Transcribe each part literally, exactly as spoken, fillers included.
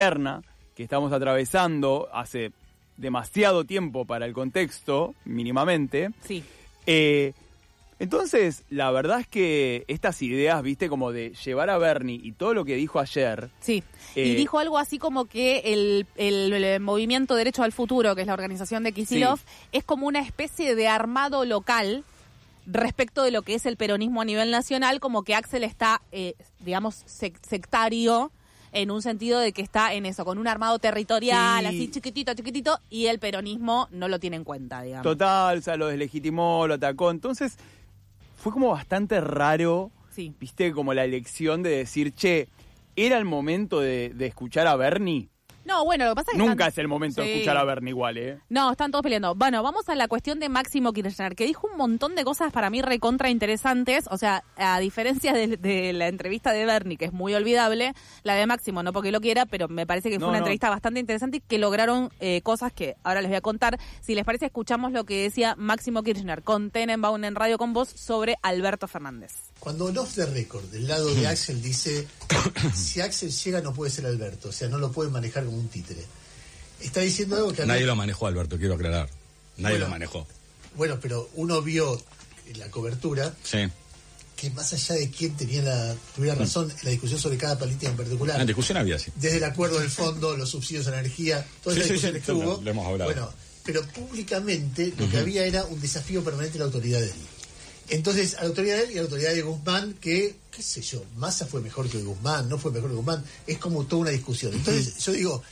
interna que estamos atravesando hace demasiado tiempo para el contexto, mínimamente. Sí. Eh, entonces, la verdad es que estas ideas, viste, como de llevar a Bernie y todo lo que dijo ayer... Sí, eh, y dijo algo así como que el, el, el movimiento Derecho al Futuro, que es la organización de Kicillof, sí. es como una especie de armado local respecto de lo que es el peronismo a nivel nacional, como que Axel está, eh, digamos, sec- sectario... en un sentido de que está en eso, con un armado territorial, sí. así chiquitito, chiquitito, y el peronismo no lo tiene en cuenta, digamos. Total, o sea, lo deslegitimó, lo atacó. Entonces, fue como bastante raro, sí. viste, como la elección de decir, che, ¿era el momento de, de escuchar a Bernie? No, bueno, lo que pasa es que... Nunca están... es el momento sí. de escuchar a Bernie igual, ¿eh? No, están todos peleando. Bueno, vamos a la cuestión de Máximo Kirchner, que dijo un montón de cosas para mí recontra interesantes. O sea, a diferencia de, de la entrevista de Bernie, que es muy olvidable, la de Máximo, no porque lo quiera, pero me parece que fue no, una no. entrevista bastante interesante y que lograron eh, cosas que ahora les voy a contar. Si les parece, escuchamos lo que decía Máximo Kirchner con Tenenbaum en Radio con Vos sobre Alberto Fernández. Cuando el off the record del lado de Axel dice, si Axel llega no puede ser Alberto, o sea, no lo puede manejar como un títere. Está diciendo algo que... Nadie mí... lo manejó, Alberto, quiero aclarar. Nadie bueno, lo manejó. Bueno, pero uno vio en la cobertura sí. que más allá de quién tenía la, tuviera razón en la discusión sobre cada política en particular... La discusión había, sí. Desde el acuerdo del fondo, los subsidios a la energía, todas sí, esas sí, discusiones sí, que hubo... Lo, lo hemos hablado. Bueno, pero públicamente lo uh-huh. que había era un desafío permanente a la autoridad de él. Entonces, a la autoridad de él y a la autoridad de Guzmán, que, qué sé yo, Massa fue mejor que Guzmán, no fue mejor que Guzmán, es como toda una discusión. Entonces, yo digo...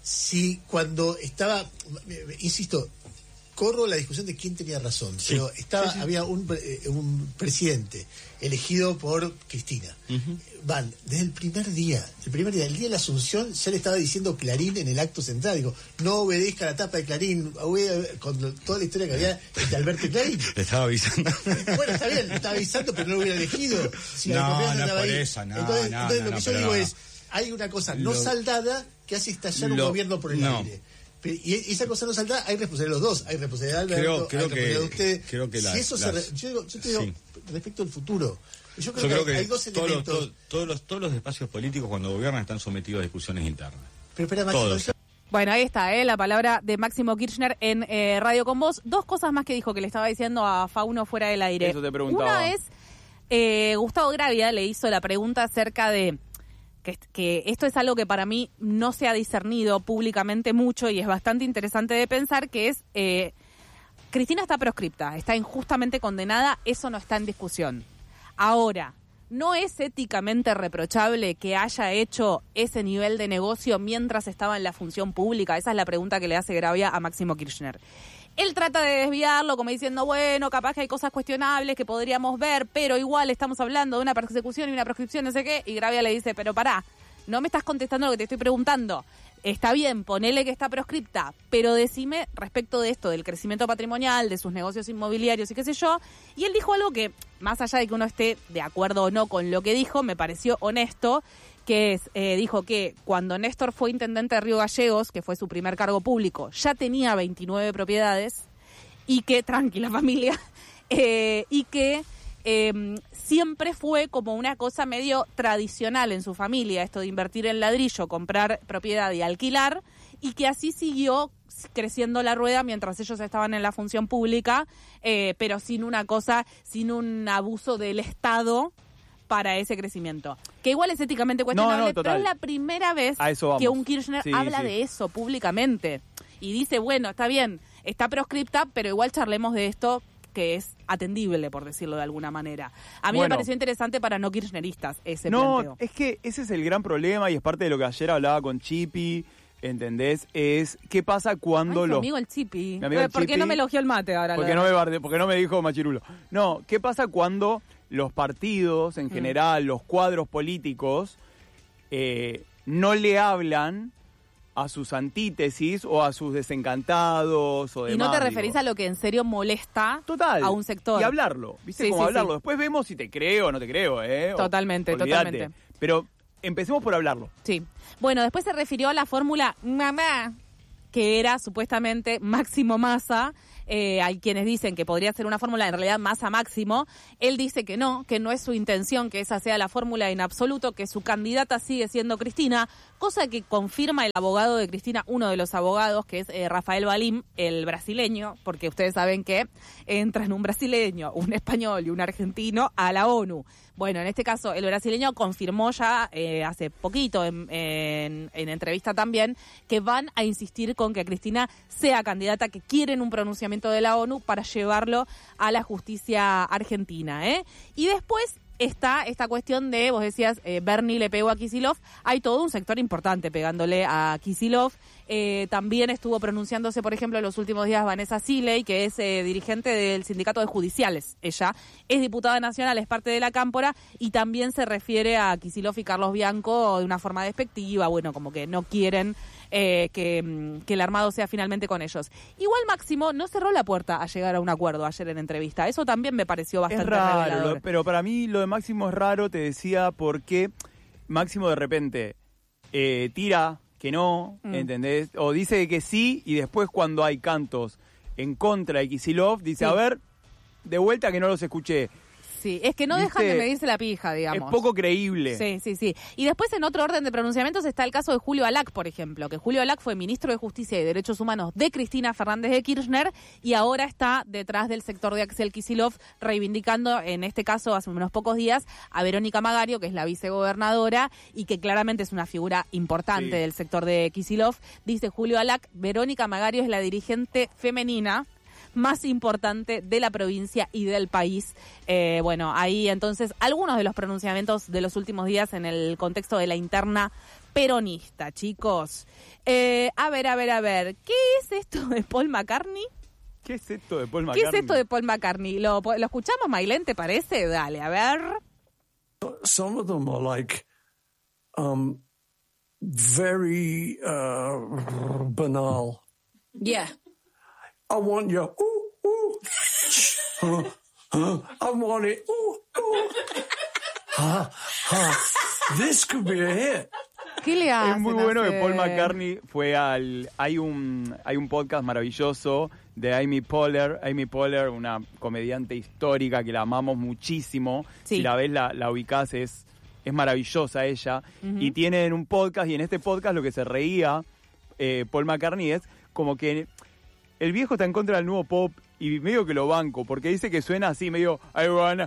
Si cuando estaba, insisto, corro la discusión de quién tenía razón, sí, pero estaba, sí, sí. había un, eh, un presidente elegido por Cristina. Uh-huh. Van, desde el primer día, el primer día, el día de la Asunción, ya le estaba diciendo Clarín en el acto central, digo, no obedezca la tapa de Clarín, con toda la historia que había de Alberto Clarín. Le estaba avisando. Bueno, está bien, le estaba avisando, pero no lo hubiera elegido. Si no, la no, estaba por ahí. eso, no, entonces, no, entonces no, lo que no, yo digo no. es, hay una cosa no lo, saldada que hace estallar lo, un gobierno por el no. aire. Y esa cosa no saldada, hay responsabilidad de los dos. Hay responsabilidad de Alberto, creo, creo hay responsabilidad de usted. Que, creo que si las, eso las, se, yo, digo, yo te digo, sí. respecto al futuro, yo creo, yo que, creo que hay, hay dos todos elementos. Los, todos, los, todos los espacios políticos cuando gobiernan están sometidos a discusiones internas. Pero espera, Máximo, yo... Bueno, ahí está, ¿eh? La palabra de Máximo Kirchner en eh, Radio con Vos. Dos cosas más que dijo que le estaba diciendo a Fauno fuera del aire. Eso te preguntaba. Una es, eh, Gustavo Gravia le hizo la pregunta acerca de que, que esto es algo que para mí no se ha discernido públicamente mucho y es bastante interesante de pensar, que es, eh, Cristina está proscripta, está injustamente condenada, eso no está en discusión. Ahora, ¿no es éticamente reprochable que haya hecho ese nivel de negocio mientras estaba en la función pública? Esa es la pregunta que le hace Gravia a Máximo Kirchner. Él trata de desviarlo como diciendo, bueno, capaz que hay cosas cuestionables que podríamos ver, pero igual estamos hablando de una persecución y una proscripción, no sé qué, y Gravia le dice, pero pará, no me estás contestando lo que te estoy preguntando. Está bien, ponele que está proscripta, pero decime respecto de esto, del crecimiento patrimonial, de sus negocios inmobiliarios y qué sé yo. Y él dijo algo que, más allá de que uno esté de acuerdo o no con lo que dijo, me pareció honesto, que es, eh, dijo que cuando Néstor fue intendente de Río Gallegos, que fue su primer cargo público, ya tenía veintinueve propiedades, y que, tranquila familia, eh, y que... Eh, siempre fue como una cosa medio tradicional en su familia, esto de invertir en ladrillo, comprar propiedad y alquilar, y que así siguió creciendo la rueda mientras ellos estaban en la función pública, eh, pero sin una cosa, sin un abuso del Estado para ese crecimiento. Que igual es éticamente cuestionable, no, no, pero es la primera vez que un Kirchner sí, habla sí. de eso públicamente. Y dice, bueno, está bien, está proscripta, pero igual charlemos de esto, que es atendible, por decirlo de alguna manera. A mí bueno, me pareció interesante para no kirchneristas ese no, planteo. Es que ese es el gran problema y es parte de lo que ayer hablaba con Chipi, ¿entendés? Es qué pasa cuando Ay, los... amigo el Chipi. Mi amigo el ¿Por Chipi, qué no me elogió el mate ahora? Porque no me, barde, porque no me dijo machirulo. No, ¿qué pasa cuando los partidos, en mm. general, los cuadros políticos, eh, no le hablan a sus antítesis o a sus desencantados o demás? Y no te digo. referís a lo que en serio molesta Total, a un sector. Y hablarlo, ¿viste? Sí, Como sí, hablarlo. sí. Después vemos si te creo o no te creo, ¿eh? Totalmente, o, olvidate. totalmente. Pero empecemos por hablarlo. Sí. Bueno, después se refirió a la fórmula mamá, que era supuestamente Máximo Massa. Eh, hay quienes dicen que podría ser una fórmula, en realidad Massa Máximo. Él dice que no, que no es su intención que esa sea la fórmula en absoluto, que su candidata sigue siendo Cristina, cosa que confirma el abogado de Cristina, uno de los abogados, que es eh, Rafael Valim, el brasileño, porque ustedes saben que entran un brasileño, un español y un argentino a la ONU. Bueno, en este caso el brasileño confirmó ya eh, hace poquito en, en, en entrevista también que van a insistir con que Cristina sea candidata, que quieren un pronunciamiento de la ONU para llevarlo a la justicia argentina, ¿eh? Y después está esta cuestión de, vos decías, eh, Bernie le pegó a Kicillof. Hay todo un sector importante pegándole a Kicillof. Eh, también estuvo pronunciándose, por ejemplo, en los últimos días Vanessa Siley, que es eh, dirigente del Sindicato de Judiciales. Ella es diputada nacional, es parte de la Cámpora, y también se refiere a Kicillof y Carlos Bianco de una forma despectiva, bueno, como que no quieren eh, que, que el armado sea finalmente con ellos. Igual Máximo no cerró la puerta a llegar a un acuerdo ayer en entrevista. Eso también me pareció bastante es raro, revelador. Lo, pero para mí lo de Máximo es raro, te decía, porque Máximo de repente eh, tira que no, mm. ¿entendés? O dice que sí, y después cuando hay cantos en contra de Kicillof, dice, sí. a ver, de vuelta que no los escuché. Sí, es que no ¿Viste? dejan de medirse la pija, digamos. Es poco creíble. Sí, sí, sí. Y después en otro orden de pronunciamientos está el caso de Julio Alac, por ejemplo, que Julio Alac fue ministro de Justicia y Derechos Humanos de Cristina Fernández de Kirchner y ahora está detrás del sector de Axel Kicillof, reivindicando, en este caso, hace unos pocos días, a Verónica Magario, que es la vicegobernadora y que claramente es una figura importante sí. del sector de Kicillof. Dice Julio Alac, Verónica Magario es la dirigente femenina más importante de la provincia y del país. Eh, bueno, ahí entonces algunos de los pronunciamientos de los últimos días en el contexto de la interna peronista, chicos. Eh, a ver, a ver, a ver, ¿qué es esto de Paul McCartney? ¿Qué es esto de Paul McCartney? ¿Qué es esto de Paul McCartney? ¿Lo, lo escuchamos, Maylén, te parece? Dale, a ver. Some of them are like um, very uh, banal. Yeah. I want you. Ooh, ooh. Uh, uh, I want it. Ooh, ooh. Uh, uh. This could be a hit. ¿Qué le hacen? Es muy bueno hacer? que Paul McCartney fue al... Hay un, hay un podcast maravilloso de Amy Poehler. Amy Poehler, una comediante histórica que la amamos muchísimo. Sí. Si la ves, la, la ubicás, es, es maravillosa ella. Uh-huh. Y tienen un podcast, y en este podcast lo que se reía eh, Paul McCartney es como que el viejo está en contra del nuevo pop y medio que lo banco, porque dice que suena así, medio... I wanna,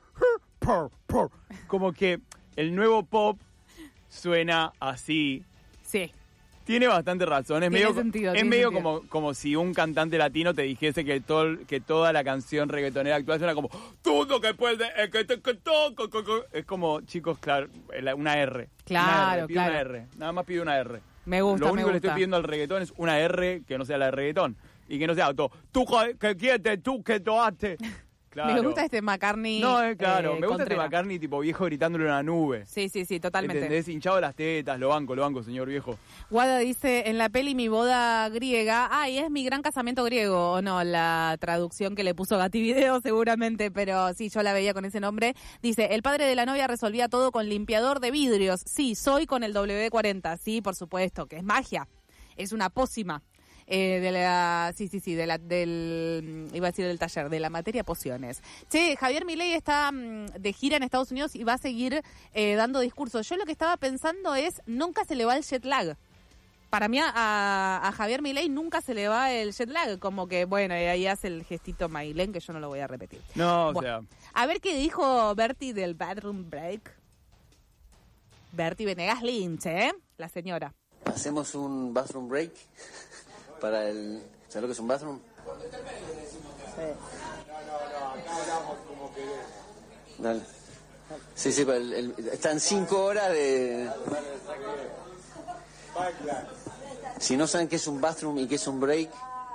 como que el nuevo pop suena así. Sí. Tiene bastante razón. Es tiene medio, sentido, es tiene medio sentido. como, como si un cantante latino te dijese que todo, que toda la canción reggaetonera actual suena como todo que puede, eh, que te, que toco, co, co". Es como, chicos, claro, una R. Claro, una R, pide claro. una R. Nada más pide una R. Me gusta, Lo único me que le estoy gusta. pidiendo al reggaetón es una R que no sea la de reggaetón. Y que no sea todo, tú que quieres, tú que toaste. Claro. Me gusta este McCartney. No, es claro, eh, me gusta Contreras. este McCartney tipo viejo gritándole a una nube. Sí, sí, sí, totalmente. ¿Entendés? Hinchado las tetas, lo banco, lo banco, señor viejo. Guada dice, en la peli Mi boda griega, ay, es Mi gran casamiento griego, o no, la traducción que le puso Gati Video seguramente, pero sí, yo la veía con ese nombre. Dice, el padre de la novia resolvía todo con limpiador de vidrios. Sí, soy con el doble ve cuarenta, sí, por supuesto, que es magia, es una pócima. Eh, de la, sí, sí, sí, de la, del, iba a decir del taller, de la materia pociones. Che, Javier Milei está mm, de gira en Estados Unidos y va a seguir eh, dando discursos. Yo lo que estaba pensando es, nunca se le va el jet lag. Para mí a, a, a Javier Milei nunca se le va el jet lag, como que, bueno, ahí hace el gestito Mailén, que yo no lo voy a repetir. No, bueno, o sea... A ver qué dijo Bertie del bathroom break. Bertie Venegas Lynch, ¿eh? La señora. Hacemos un bathroom break para el... ¿Sabes lo que es un bathroom? Sí. Dale. Sí, sí, el, el, están cinco horas de... Si no saben qué es un bathroom y qué es un break...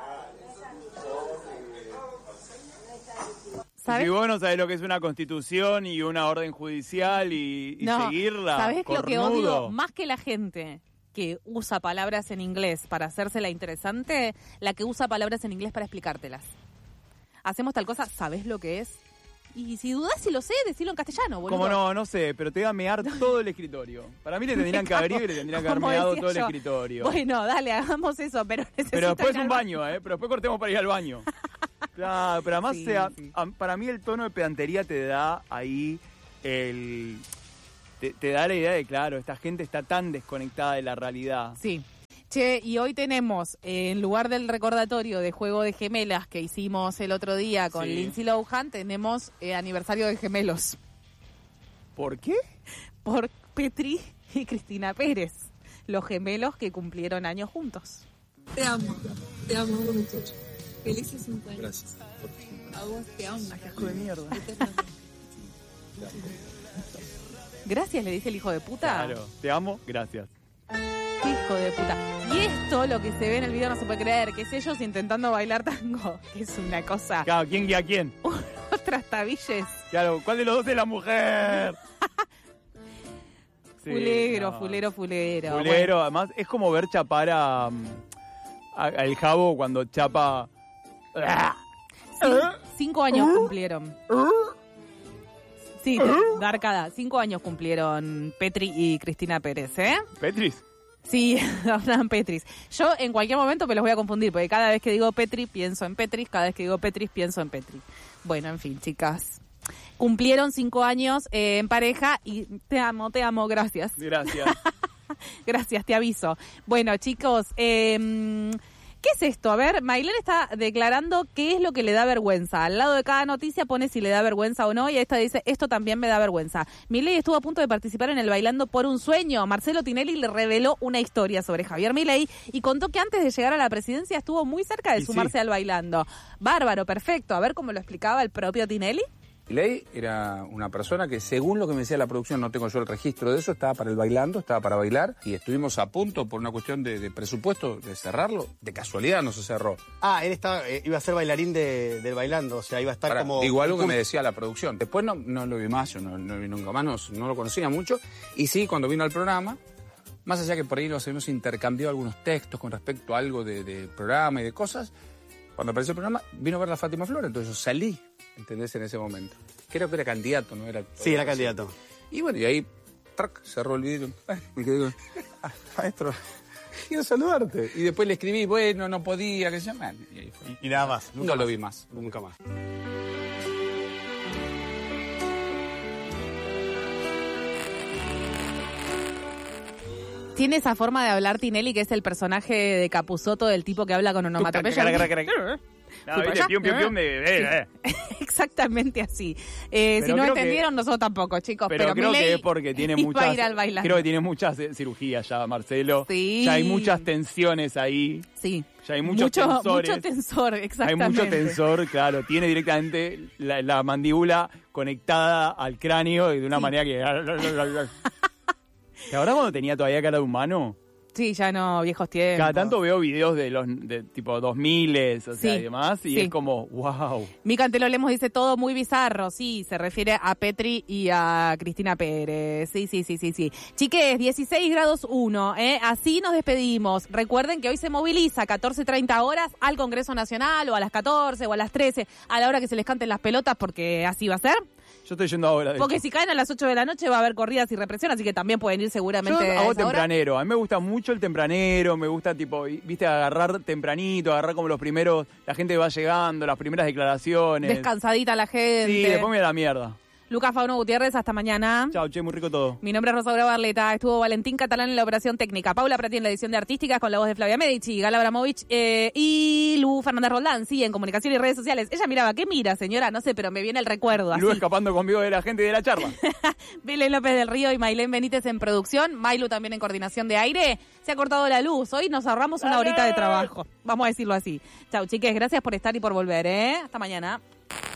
¿Sabes? Si vos no sabés lo que es una constitución y una orden judicial y, y no, seguirla, ¿sabés cornudo? Lo que odio? Más que la gente que usa palabras en inglés para hacérsela interesante, la que usa palabras en inglés para explicártelas. Hacemos tal cosa, ¿sabés lo que es? Y si dudás si lo sé, decilo en castellano, boludo. Como no, no sé, pero te va a mear todo el escritorio. Para mí le tendrían que haber ido y le tendrían que haber Como meado decía todo el yo. escritorio. Bueno, dale, hagamos eso, pero necesito Pero después ir al un baño, ¿eh? Pero después cortemos para ir al baño. Claro, pero además, Sí, sea, sí. a- para mí el tono de pedantería te da ahí el... Te, te da la idea de, claro, esta gente está tan desconectada de la realidad. Sí. Che, y hoy tenemos, eh, en lugar del recordatorio de Juego de Gemelas que hicimos el otro día con Sí. Lindsay Lohan, tenemos eh, aniversario de gemelos ¿Por qué? por Petri y Cristina Pérez, los gemelos que cumplieron años juntos. Te amo, te amo mucho. Felices cinco años. Gracias. A vos te amo. Qué asco de mierda. Eternamente. Gracias, le dice el hijo de puta. Claro, te amo, gracias. Qué hijo de puta. Y esto, lo que se ve en el video no se puede creer, que es ellos intentando bailar tango, que es una cosa. Claro, ¿quién guía a quién? Otras tabilles. Claro, ¿cuál de los dos es la mujer? Sí, fulero, no. fulero, fulero. Fulero, además es como ver chapar a, a- al Jabo cuando chapa. ¡Ah! Bueno, cin- cinco años cumplieron. Sí, Darkada. Cinco años cumplieron Petri y Cristina Pérez, ¿eh? Petris. Sí, Hernán Petris. Yo en cualquier momento me los voy a confundir, porque cada vez que digo Petri pienso en Petris, cada vez que digo Petris pienso en Petri. Bueno, en fin, chicas. Cumplieron cinco años eh, en pareja y te amo, te amo, gracias. Gracias. Gracias, te aviso. Bueno, chicos, eh, ¿qué es esto? A ver, Maylene está declarando qué es lo que le da vergüenza. Al lado de cada noticia pone si le da vergüenza o no, y esta dice, esto también me da vergüenza. Milei estuvo a punto de participar en el Bailando por un Sueño. Marcelo Tinelli le reveló una historia sobre Javier Milei y contó que antes de llegar a la presidencia estuvo muy cerca de Y sumarse sí. al Bailando. Bárbaro, perfecto. A ver cómo lo explicaba el propio Tinelli. Milei era una persona que, según lo que me decía la producción, no tengo yo el registro de eso, estaba para el bailando, estaba para bailar, y estuvimos a punto por una cuestión de, de presupuesto de cerrarlo. De casualidad no se cerró. Ah, él estaba, eh, iba a ser bailarín de, del bailando, o sea, iba a estar Pará, como... digo algo que un- me decía la producción. Después no, no lo vi más, yo no, no lo vi nunca más, no, no lo conocía mucho. Y sí, cuando vino al programa, más allá que por ahí nos hemos intercambiado algunos textos con respecto a algo de, de programa y de cosas, cuando apareció el programa, vino a ver la Fátima Flores, entonces yo salí, ¿entendés? En ese momento. Creo que era candidato, ¿no? Era Sí, era candidato. Y bueno, y ahí, trac, cerró el video. Ay, me quedé con, "Ah, maestro, quiero saludarte. Y después le escribí, bueno, no podía, que se llama. Y ahí fue. Y, y nada más. No lo vi más. Nunca más. Tiene esa forma de hablar Tinelli, que es el personaje de Capusotto, del tipo que habla con onomatopeya. No, Fui para viste, allá. pium, pium, pium de- eh, eh. Exactamente así. Eh, si Pero no creo que- entendieron, nosotros tampoco, chicos. Pero, Pero, creo Milei que es porque tiene iba muchas. a ir al bailando. Creo que tiene muchas eh, cirugías ya, Marcelo. Sí. Ya hay muchas tensiones ahí. Sí. Ya hay muchos mucho, tensores. mucho tensor, Hay exactamente. mucho tensor, claro. Tiene directamente la, la mandíbula conectada al cráneo y de una Sí. manera que. ¿Te acuerdas cuando tenía todavía cara de humano? Sí, ya no, viejos tiempos. Cada tanto veo videos de los de tipo dos mil, o sea, Sí, y demás, y sí. es como, wow. Mica Antelo Lemos dice todo muy bizarro, sí, se refiere a Petri y a Cristina Pérez, sí, sí, sí, sí, sí. Chiques, dieciséis grados uno, ¿eh? Así nos despedimos. Recuerden que hoy se moviliza a catorce treinta horas al Congreso Nacional, o a las catorce, o a las trece, a la hora que se les canten las pelotas, porque así va a ser. Yo estoy yendo ahora. de Porque hecho. si caen a las ocho de la noche va a haber corridas y represión, así que también pueden ir Yo seguramente a hago esa hora. tempranero, a mí me gusta mucho el tempranero, me gusta tipo, viste, agarrar tempranito, agarrar como los primeros, la gente va llegando, las primeras declaraciones. Descansadita la gente. Sí, después me da la mierda. Lucas Fauno Gutiérrez, hasta mañana. Chao, che, muy rico todo. Mi nombre es Rosaura Barleta, estuvo Valentín Catalán en la operación técnica, Paula Prati en la edición de Artísticas con la voz de Flavia Medici, Gala Abramovich eh, y Lu Fernández Roldán, sí, en comunicación y redes sociales. Ella miraba, ¿qué mira, señora? No sé, pero me viene el recuerdo. Luego Así. escapando conmigo de la gente de la charla. Belén López del Río y Mailén Benítez en producción, Mailu también en coordinación de aire. Se ha cortado la luz, hoy nos ahorramos una horita de trabajo, vamos a decirlo así. Chau, chiques, gracias por estar y por volver, ¿eh? Hasta mañana.